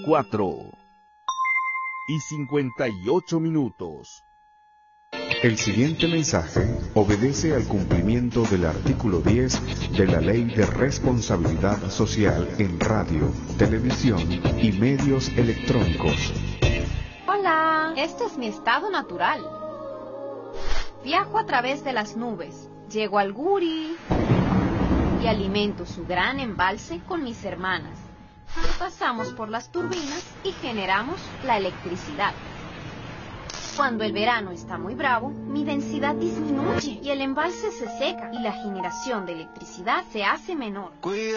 4:58. El siguiente mensaje obedece al cumplimiento del artículo 10 de la Ley de Responsabilidad Social en Radio, Televisión y Medios Electrónicos. Hola, este es mi estado natural. Viajo a través de las nubes, llego al Guri y alimento su gran embalse con mis hermanas. Pasamos por las turbinas y generamos la electricidad. Cuando el verano está muy bravo, mi densidad disminuye y el embalse se seca y la generación de electricidad se hace menor.